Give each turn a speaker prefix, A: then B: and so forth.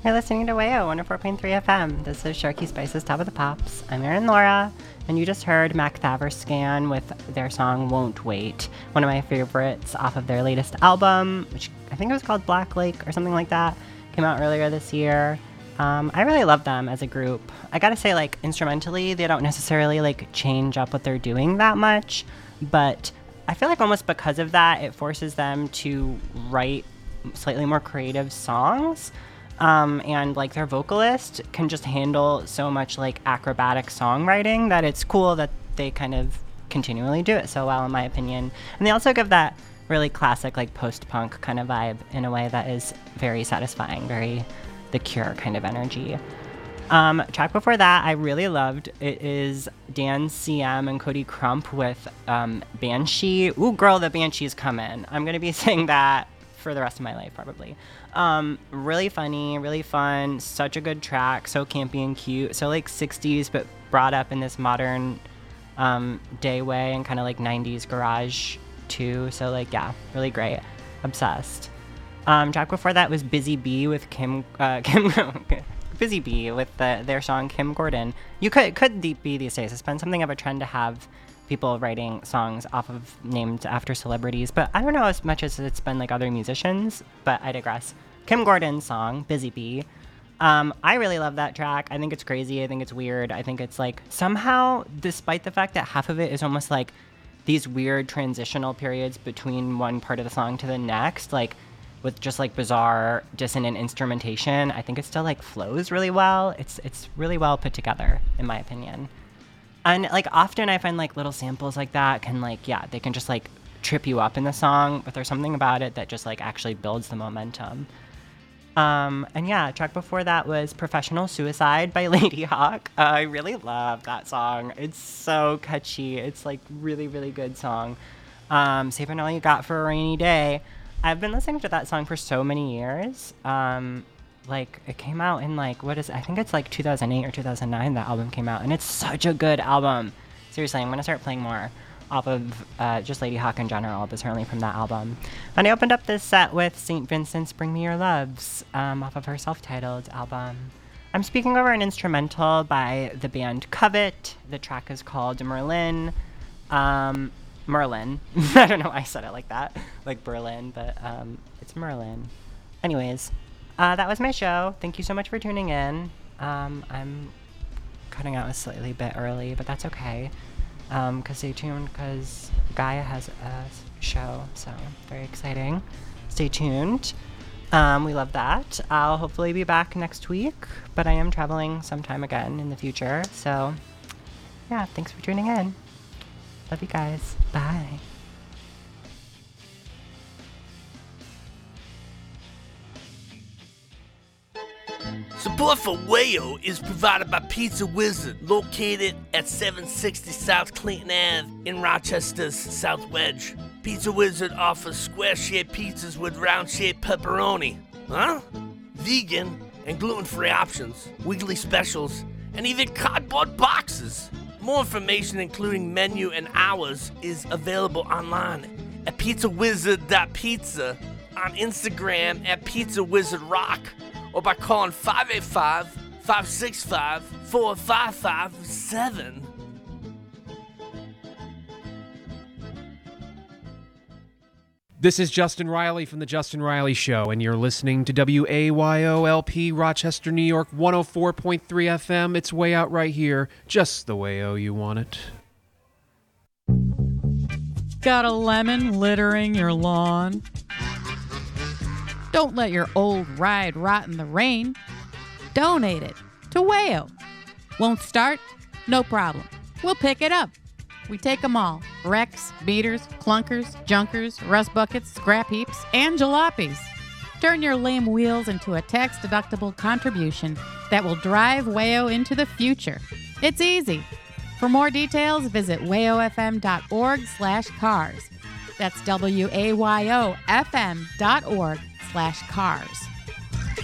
A: You're listening to WAYO 104.3 FM. This is Sharky Spice's Top of the Pops. I'm Erin Laura, and you just heard Mac Thaverscan with their song Won't Wait, one of my favorites off of their latest album, which I think it was called Black Lake or something like that. Came out earlier this year. I really love them as a group. I gotta say, like, instrumentally, they don't necessarily, like, change up what they're doing that much, but I feel like almost because of that, it forces them to write slightly more creative songs. And like their vocalist can just handle so much like acrobatic songwriting that it's cool that they kind of continually do it so well, in my opinion. And they also give that really classic like post-punk kind of vibe in a way that is very satisfying, very The Cure kind of energy. Track before that I really loved. It is Dan CM and Cody Crump with Banshee. Ooh, girl, the Banshee's coming. I'm going to be saying that for the rest of my life, probably. Really funny, really fun, such a good track, so campy and cute, so like 60s, but brought up in this modern day way and kind of like 90s garage too. So like, yeah, really great. Obsessed. Track before that was Busy Bee with Busy Bee with their song Kim Gordon. You could be these days. It's been something of a trend to have people writing songs off of named after celebrities, but I don't know as much as it's been like other musicians, but I digress. Kim Gordon's song, Busy Bee. I really love that track. I think it's crazy. I think it's weird. I think it's like somehow, despite the fact that half of it is almost like these weird transitional periods between one part of the song to the next, like with just like bizarre dissonant instrumentation, I think it still like flows really well. It's really well put together, in my opinion. And like often I find like little samples like that can like, yeah, they can just like trip you up in the song, but there's something about it that just like actually builds the momentum. And yeah, track before that was Professional Suicide by Lady Hawk. I really love that song. It's so catchy. It's like really, really good song. Saving All You Got for a Rainy Day. I've been listening to that song for so many years. Like it came out in like, I think it's like 2008 or 2009 that album came out, and it's such a good album. Seriously, I'm gonna start playing more off of just Lady Hawk in general, but certainly from that album. And I opened up this set with St. Vincent's Bring Me Your Loves off of her self-titled album. I'm speaking over an instrumental by the band Covet. The track is called Merlin. Merlin. I don't know why I said it like that, like Berlin, but it's Merlin. Anyways, that was my show. Thank you so much for tuning in. I'm cutting out a slightly bit early, but that's okay. Because stay tuned, because Gaia has a show, so very exciting. Stay tuned. We love that. I'll hopefully be back next week, but I am traveling sometime again in the future. So, yeah, thanks for tuning in. Love you guys. Bye.
B: Support for WAYO is provided by Pizza Wizard, located at 760 South Clinton Ave in Rochester's South Wedge. Pizza Wizard offers square-shaped pizzas with round-shaped pepperoni. Huh? Vegan and gluten-free options, weekly specials, and even cardboard boxes. More information, including menu and hours, is available online at pizzawizard.pizza, on Instagram at pizzawizardrock, or by calling 585-565-4557.
C: This is Justin Riley from The Justin Riley Show, and you're listening to WAYOLP, Rochester, New York, 104.3 FM. It's way out right here, just the way you want it.
D: Got a lemon littering your lawn? Don't let your old ride rot in the rain. Donate it to WAYO. Won't start? No problem. We'll pick it up. We take them all. Wrecks, beaters, clunkers, junkers, rust buckets, scrap heaps, and jalopies. Turn your lame wheels into a tax-deductible contribution that will drive WAYO into the future. It's easy. For more details, visit wayofm.org/cars. That's WAYOFM.org/cars.